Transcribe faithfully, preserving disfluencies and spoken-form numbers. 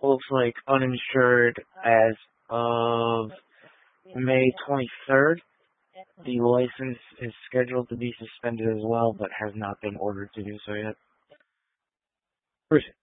looks like uninsured as of May twenty-third. The license is scheduled to be suspended as well, but has not been ordered to do so yet. Appreciate it.